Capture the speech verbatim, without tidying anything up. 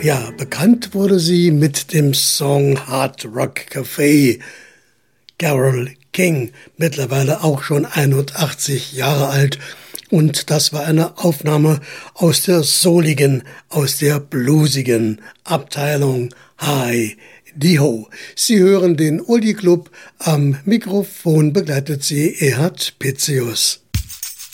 Ja, bekannt wurde sie mit dem Song Hard Rock Café. Carole King, mittlerweile auch schon einundachtzig Jahre alt. Und das war eine Aufnahme aus der souligen, aus der bluesigen Abteilung Hi-De-Ho. Sie hören den Oldie Club. Am Mikrofon begleitet sie Erhard Pitzius.